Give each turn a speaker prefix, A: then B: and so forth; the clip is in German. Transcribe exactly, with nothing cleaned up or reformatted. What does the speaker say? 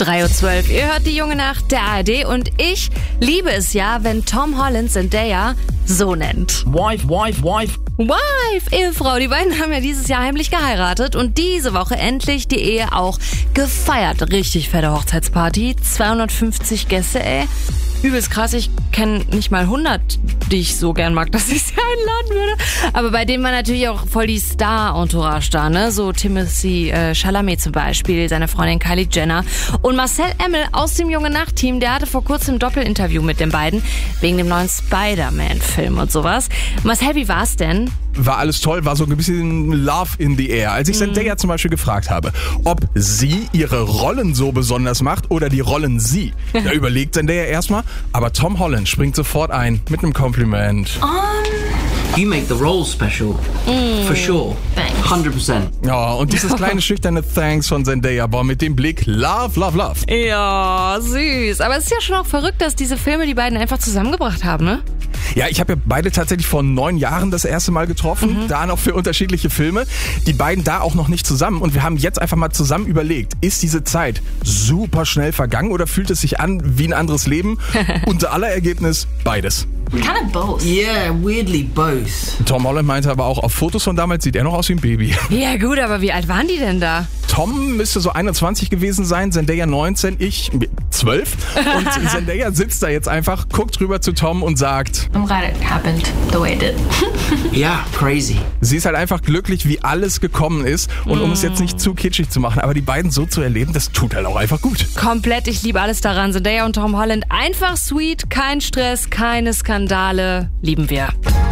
A: drei Uhr zwölf. Ihr hört die junge Nacht der A R D und ich liebe es ja, wenn Tom Holland Zendaya so nennt.
B: Wife, wife, wife.
A: Wife, Ehefrau. Die beiden haben ja dieses Jahr heimlich geheiratet und diese Woche endlich die Ehe auch gefeiert. Richtig fette Hochzeitsparty. zweihundertfünfzig Gäste, ey. Übelst krass, ich kenne nicht mal hundert, die ich so gern mag, dass ich sie einladen würde. Aber bei denen war natürlich auch voll die Star-Entourage da, ne? So Timothée äh, Chalamet zum Beispiel, seine Freundin Kylie Jenner. Und Marcel Emmel aus dem Junge Nacht-Team, der hatte vor kurzem ein Doppelinterview mit den beiden, wegen dem neuen Spider-Man-Film und sowas. Marcel, wie war's denn?
C: War alles toll, war so ein bisschen Love in the air. Als ich Zendaya zum Beispiel gefragt habe, ob sie ihre Rollen so besonders macht oder die Rollen sie, da überlegt Zendaya erstmal, aber Tom Holland springt sofort ein mit einem Kompliment.
D: Um, you make the role special. Mm. For sure.
E: Thanks.
D: hundert Prozent.
C: Ja, und dieses kleine schüchterne Thanks von Zendaya, boah, mit dem Blick Love, Love, Love.
A: Ja, süß. Aber es ist ja schon auch verrückt, dass diese Filme die beiden einfach zusammengebracht haben, ne?
C: Ja, ich habe ja beide tatsächlich vor neun Jahren das erste Mal getroffen, mhm. da noch für unterschiedliche Filme. Die beiden da auch noch nicht zusammen und wir haben jetzt einfach mal zusammen überlegt, ist diese Zeit super schnell vergangen oder fühlt es sich an wie ein anderes Leben? Unser aller Ergebnis, beides.
E: Kind of both.
D: Yeah, weirdly both.
C: Tom Holland meinte aber auch, auf Fotos von damals sieht er noch aus wie ein Baby.
A: Ja gut, aber wie alt waren die denn da?
C: Tom müsste so einundzwanzig gewesen sein, Zendaya neunzehn, ich zwölf. Und Zendaya sitzt da jetzt einfach, guckt rüber zu Tom und sagt...
E: I'm glad it happened the way it did.
D: Yeah, crazy.
C: Sie ist halt einfach glücklich, wie alles gekommen ist. Und um mm. es jetzt nicht zu kitschig zu machen, aber die beiden so zu erleben, das tut halt auch einfach gut.
A: Komplett, ich liebe alles daran. Zendaya und Tom Holland, einfach sweet, kein Stress, keine Skandale. Lieben wir.